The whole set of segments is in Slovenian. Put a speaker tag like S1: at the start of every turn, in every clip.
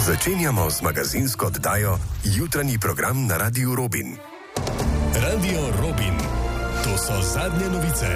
S1: Začenjamo z magazinsko oddajo Jutranji program na Radiu Robin. Radio Robin. To so zadnje novice.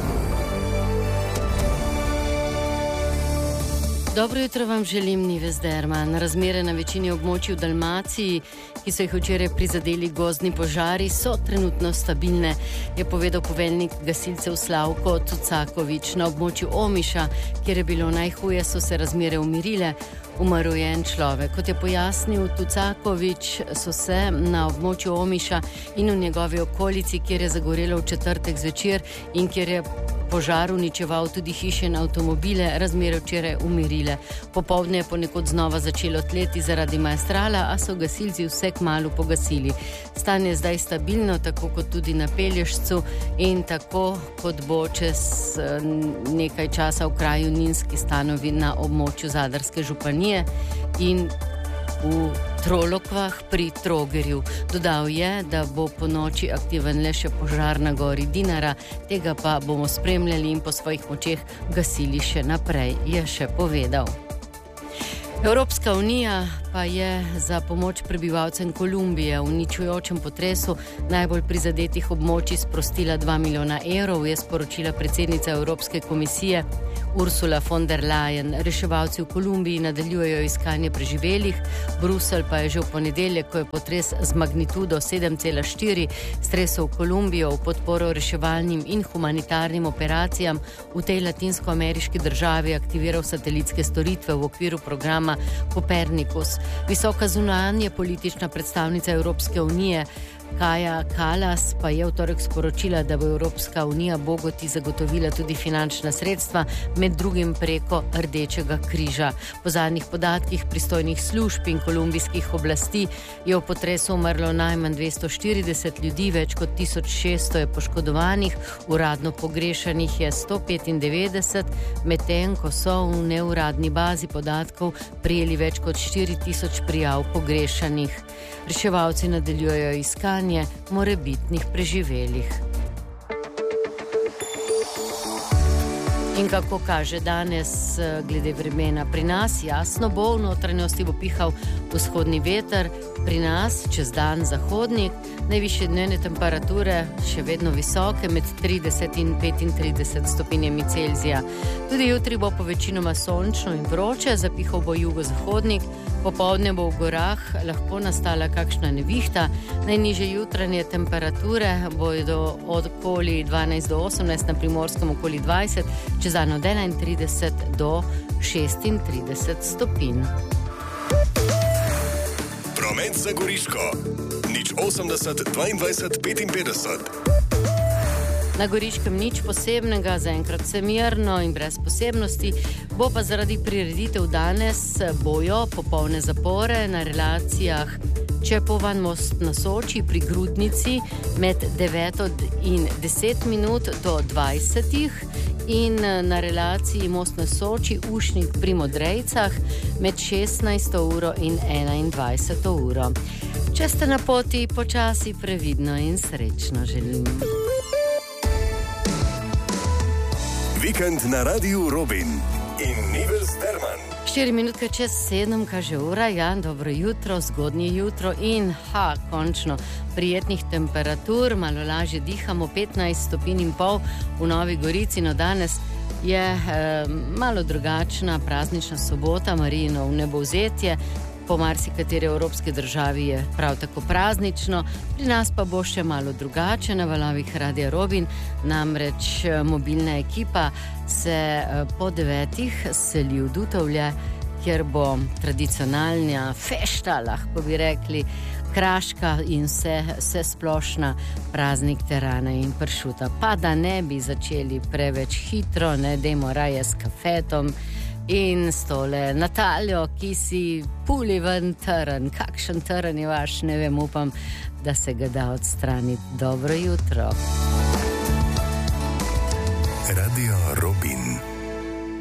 S2: Dobro jutro vam želim, Nives Derman. Razmere na večini območij v Dalmaciji, ki so jih včeraj prizadeli gozdni požari, so trenutno stabilne, je povedal poveljnik gasilcev Slavko Tucakovič. Na območju Omiša, kjer je bilo najhuje, so se razmere umirile. Umrl je en človek. Kot je pojasnil Tucakovič, so se na območju Omiša in v njegovi okolici, kjer je zagorelo v četrtek zvečer in kjer je požar uničeval tudi hiše in avtomobile, razmere včeraj umirile. Popoldne je ponekod znova začelo tleti zaradi maestrala, a so gasilci vse kmalu pogasili. Stanje je zdaj stabilno, tako kot tudi na Pelješcu in tako kot bo čez nekaj časa v kraju Ninski Stanovi na območju Zadarske županije in v Trolokvah pri Trogerju. Dodal je, da bo po noči aktiven le še požar na gori Dinara, tega pa bomo spremljali in po svojih močeh gasili še naprej, je še povedal. Evropska unija pa je za pomoč prebivalcem Kolumbije v uničujočem potresu najbolj prizadetih območij sprostila 2 milijona evrov, je sporočila predsednica Evropske komisije Ursula von der Leyen. Reševalci v Kolumbiji nadaljujejo iskanje preživelih. Bruselj pa je že v ponedeljek, ko je potres z magnitudo 7,4 stresel v Kolumbijo v podporo reševalnim in humanitarnim operacijam v tej latinskoameriški državi aktiviral satelitske storitve v okviru programa Copernicus. Visoka zunanje politična predstavnica Evropske unije Kaja Kallas pa je v torek sporočila, da bo Evropska unija Bogoti zagotovila tudi finančna sredstva, med drugim preko Rdečega križa. Po zadnjih podatkih pristojnih služb in kolumbijskih oblasti je v potresu umrlo najmanj 240 ljudi, več kot 1600 je poškodovanih, uradno pogrešanih je 195, medtem ko so v neuradni bazi podatkov prijeli več kot 4000 prijav pogrešanih. Reševalci nadaljujejo iskanje morebitnih preživelih. In kako kaže danes glede vremena pri nas, jasno bo, v notranjosti bo pihal vzhodni veter, pri nas čez dan zahodnik, najvišje dnevne temperature še vedno visoke, med 30 in 35 stopinjami Celzija. Tudi jutri bo povečinoma sončno in vroče, zapihal bo jugozahodnik, popoldne bo v gorah lahko nastala kakšna nevihta, najnižje jutranje temperature bodo od okoli 12 do 18, na Primorskem okoli 20, čez dan od 31 do 36 stopinj.
S1: Promet za Goriško. 080 22 55.
S2: Na Goriškem nič posebnega, zaenkrat vse mirno in brez posebnosti, bo pa zaradi prireditev danes bojo popolne zapore na relacijah Čepovan most na Soči pri Grudnici med 9 in 10 minut do 20 in na relaciji most na Soči Ušnik pri Modrejcah med 16 uro in 21 uro. Če ste na poti, počasi, previdno in srečno želim.
S1: Vikend na Radiu Robin in Nives Derman.
S2: 4 minutke čez 7, kaže ura, ja, dobro jutro, zgodnje jutro in končno prijetnih temperatur, malo lažje dihamo, 15 stopinj in pol v Novi Gorici, no danes je malo drugačna praznična sobota, Marijino vnebovzetje. Po marsikateri evropski državi je prav tako praznično, pri nas pa bo še malo drugače na valovih Radia Robin, namreč mobilna ekipa se po 9 seli v Dutovlje, kjer bo tradicionalna fešta, lahko bi rekli, kraška in vse splošna praznik terana in pršuta. Pa da ne bi začeli preveč hitro, ne dajmo raje s kafetom in s tole Nataljo, ki si puli ven trn. Kakšen trn je vaš, ne vem, upam, da se ga da odstraniti. Dobro jutro.
S1: Radio Robin.